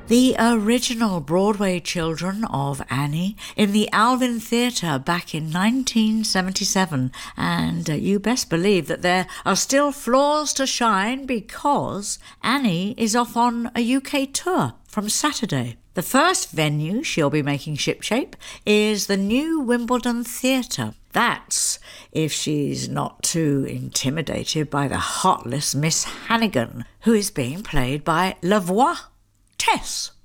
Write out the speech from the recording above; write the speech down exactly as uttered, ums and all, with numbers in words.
The original Broadway Children of Annie in the Alvin Theatre back in nineteen seventy-seven, and uh, you best believe that there are still floors to shine because Annie is off on a U K tour from Saturday. The first venue she'll be making shipshape is the new Wimbledon Theatre. That's if she's not too intimidated by the heartless Miss Hannigan, who is being played by Lavoie Tess.